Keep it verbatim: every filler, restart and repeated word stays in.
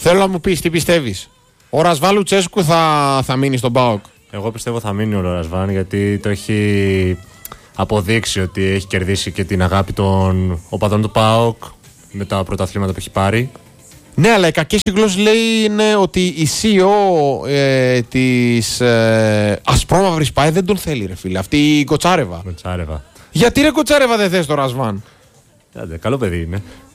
Θέλω να μου πεις τι πιστεύεις. Ο Ρασβάν Λουτσέσκου θα, θα μείνει στον ΠΑΟΚ? Εγώ πιστεύω θα μείνει ο Ρασβάν, γιατί το έχει αποδείξει ότι έχει κερδίσει και την αγάπη των οπαδών του ΠΑΟΚ με τα πρωταθλήματα που έχει πάρει. Ναι, αλλά οι κακές γλώσσες λέει είναι ότι η σι ι ο ε, της ε, Ασπρόμαυρης ΠΑΕ δεν τον θέλει, ρε φίλε. Αυτή η Κοτσάρεβα. Κοτσάρεβα. Γιατί ρε Κοτσάρεβα δεν θες το Ρασβάν? Άντε, καλό παιδί είναι.